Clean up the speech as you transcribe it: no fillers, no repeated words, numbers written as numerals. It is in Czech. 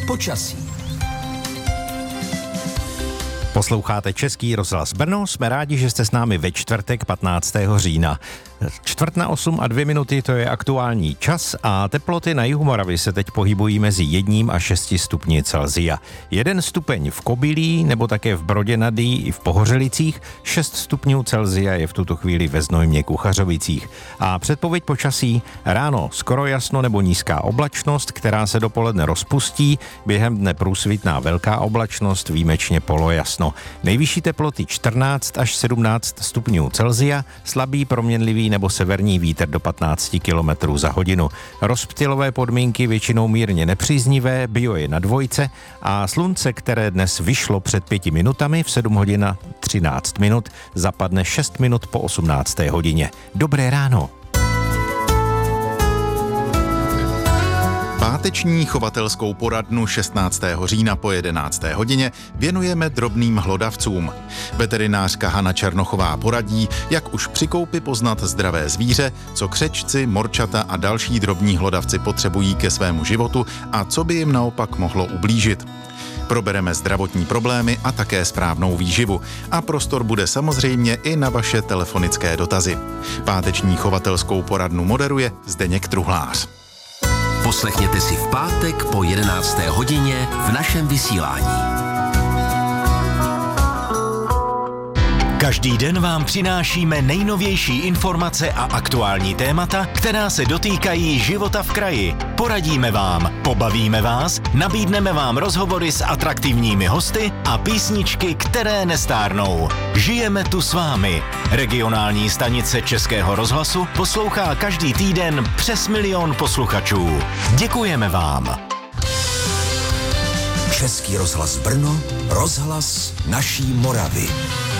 počasí. Posloucháte Český rozhlas Brno, jsme rádi, že jste s námi ve čtvrtek 15. října. 7:45, to je aktuální čas a teploty na jihu Moravy se teď pohybují mezi 1 a 6 stupni Celsia. 1 stupeň v Kobylí nebo také v Brodě nad Jí i v Pohořelicích, 6 stupňů Celsia je v tuto chvíli ve Znojmě Kuchařovicích. A předpověď počasí: ráno skoro jasno nebo nízká oblačnost, která se dopoledne rozpustí, během dne průsvitná velká oblačnost, výjimečně polojasno. Nejvyšší teploty 14 až 17 stupňů Celsia, slabý proměnlivý nebo severní vítr do 15 km za hodinu. Rozptylové podmínky většinou mírně nepříznivé, bio je na 2 a slunce, které dnes vyšlo před 5 minutami v 7 hodin a 13 minut, zapadne 6 minut po 18. hodině. Dobré ráno. Páteční chovatelskou poradnu 16. října po 11. hodině věnujeme drobným hlodavcům. Veterinářka Hana Černochová poradí, jak už při koupi poznat zdravé zvíře, co křečci, morčata a další drobní hlodavci potřebují ke svému životu a co by jim naopak mohlo ublížit. Probereme zdravotní problémy a také správnou výživu. A prostor bude samozřejmě i na vaše telefonické dotazy. Páteční chovatelskou poradnu moderuje Zdeněk Truhlář. Poslechněte si v pátek po 11. hodině v našem vysílání. Každý den vám přinášíme nejnovější informace a aktuální témata, která se dotýkají života v kraji. Poradíme vám, pobavíme vás, nabídneme vám rozhovory s atraktivními hosty a písničky, které nestárnou. Žijeme tu s vámi. Regionální stanice Českého rozhlasu poslouchá každý týden přes 1 000 000 posluchačů. Děkujeme vám. Český rozhlas Brno, rozhlas naší Moravy.